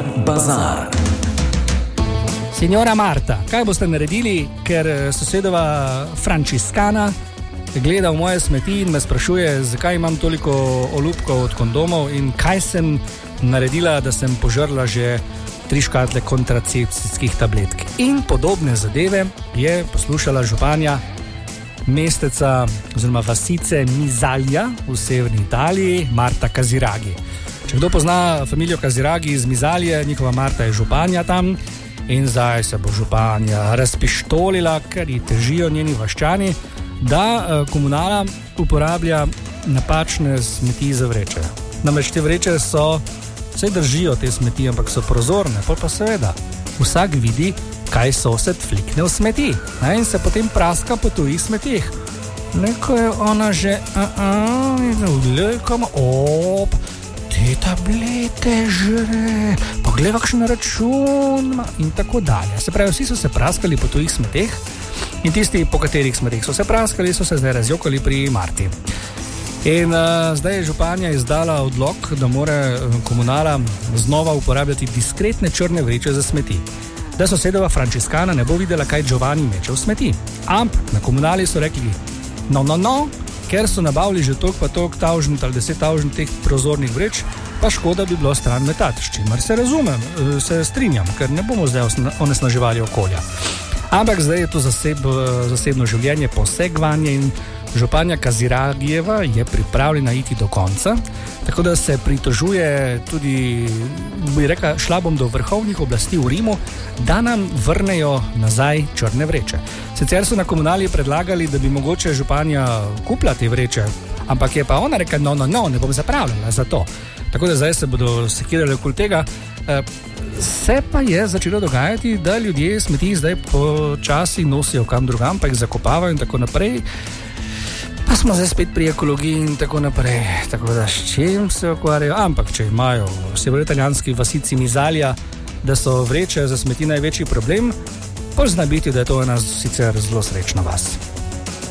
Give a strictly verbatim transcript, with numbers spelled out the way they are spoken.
bazar. Signora Marta, kaj boste naredili, ker sosedova Franciskana gleda v moje smeti in me sprašuje, zakaj imam toliko olupkov od kondomov in kaj sem naredila, da sem požrla že tri škatle kontracepcijskih tabletk. In podobne zadeve je poslušala županja mesteca oziroma vasice Misalja v severni Italiji, Marta Casiraghi. Če kdo pozna familijo Casiraghi iz Misalje, njihova Marta je županja tam in zdaj se bo županja razpištolila, ker ji težijo njeni vaščani, da komunala uporablja napačne smeti za vreče. Namreč te vreče so, vse držijo te smeti, ampak so prozorne, pol pa seveda vsak vidi, kaj sosed flikne v smeti, ne, in se potem praska po tujih smetih. Neko je ona že, a-a, vlekamo, op, te tablete žre, poglej, kakšen račun, in tako dalje. Se pravi, vsi so se praskali po tujih smetih in tisti, po katerih smetih so se praskali, so se zdaj razjokali pri Marti. In uh, zdaj je županja izdala odlok, da mora komunala znova uporabljati diskretne črne vreče za smeti. Da sosedova Franciskana ne bo videla, kaj Giovanni meče v smeti. Ampak na komunali so rekli, no, no, no, ker so nabavili že toliko pa toliko tavžent ali deset tavžent teh prozornih vreč, pa škoda bi bilo stran metati, s čimer se razumem, se strinjam, ker ne bomo zdaj onesnaževali okolja. Ampak zdaj je to zaseb, zasebno življenje, posegvanje in županja Casiraghijeva je pripravljena iti do konca, tako da se pritožuje tudi, bi rekla, šla bom do vrhovnih oblasti v Rimu, da nam vrnejo nazaj črne vreče. Sicer so na komunali predlagali, da bi mogoče županja kupila te vreče, ampak je pa ona rekla, no, no, no, ne bom zapravljala za to. Tako da zdaj se bodo sekirali okoli tega. Se pa je začelo dogajati, da ljudje smeti zdaj počasi nosijo kam drugam, pa jih zakopavajo in tako naprej. Pa smo zdaj spet pri ekologiji in tako naprej. Tako da s čim se ukvarjajo? Ampak če imajo v severoitalijanski vasici Misalja, da so vreče za smeti največji problem, pa zna biti, da je to ena sicer zelo srečna vas.